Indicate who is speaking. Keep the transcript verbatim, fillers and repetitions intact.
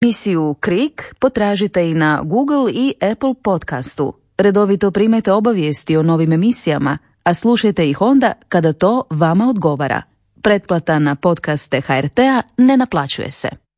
Speaker 1: Emisiju Krik potražite i na Google i Apple podcastu. Redovito primajte obavijesti o novim emisijama, a slušajte ih onda kada to vama odgovara. Pretplata na podcaste H R T-a ne naplaćuje se.